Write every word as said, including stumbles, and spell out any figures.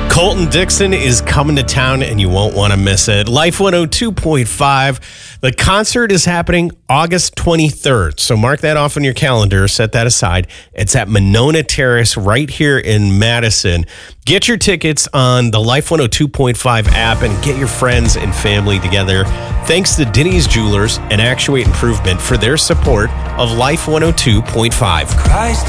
Colton Dixon is coming to town and you won't want to miss it. Life one oh two point five. The concert is happening August twenty-third. So mark that off on your calendar. Set that aside. It's at Monona Terrace right here in Madison. Get your tickets on the Life one oh two point five app and get your friends and family together. Thanks to Denny's Jewelers and Actuate Improvement for their support of Life one oh two point five. Christ